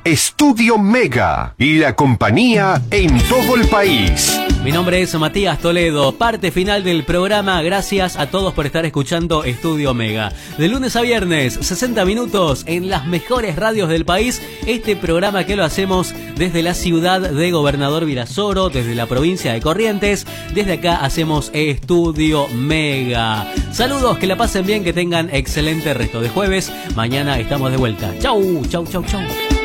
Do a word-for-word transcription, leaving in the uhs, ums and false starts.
Estudio Mega, la compañía en todo el país. Mi nombre es Matías Toledo, parte final del programa. Gracias a todos por estar escuchando Estudio Mega. De lunes a viernes, sesenta minutos en las mejores radios del país. Este programa que lo hacemos desde la ciudad de Gobernador Virasoro, desde la provincia de Corrientes. Desde acá hacemos Estudio Mega. Saludos, que la pasen bien, que tengan excelente resto de jueves. Mañana estamos de vuelta. Chau, chau, chau, chau.